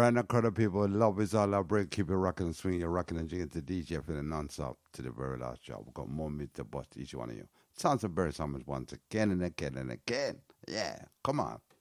Right now, crowd of people, love is all I bring. Keep it rocking and swinging, rocking and jigging to DJ for the non-stop to the very last job. We've got more meat to bust each one of you. Sounds of Barry Summers once again and again and again. Yeah, come on.